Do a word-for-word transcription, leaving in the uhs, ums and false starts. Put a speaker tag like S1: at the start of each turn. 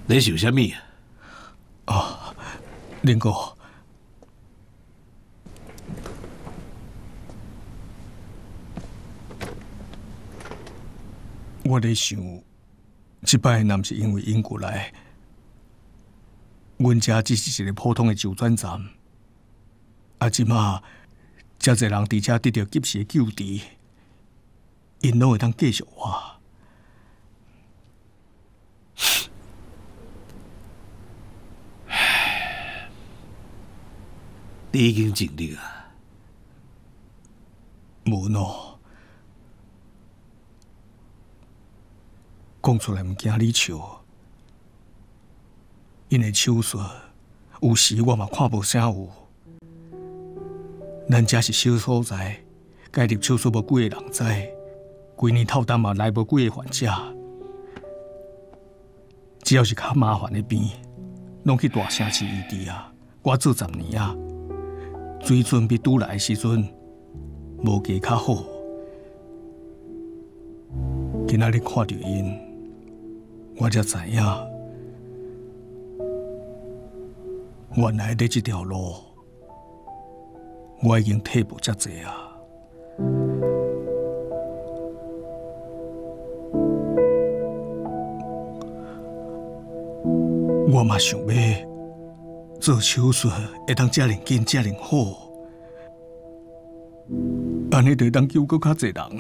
S1: 你想啥物啊？
S2: 啊，林哥，我咧想，即摆若毋是因为英国来，阮遮只是一个普通的就转站，啊，即马遮侪人伫遮得到及时的救治，因拢会当继续活。
S1: 你已经尽力啊。
S2: 无喏，讲出来毋惊你笑，因的手术有时我嘛看无啥有。咱遮是小所在，介入手术无几个人知，规年透单嘛来无几个患者，只要是较麻烦的病，拢去大城市医治啊。我做十年啊。水准比拄来的时阵无加较好，今仔日看到因，我才知影，原来在这条路，我已经退步遮济啊。我嘛想要。做手术会当遮尔紧、遮尔好，安尼就会当救搁较侪人。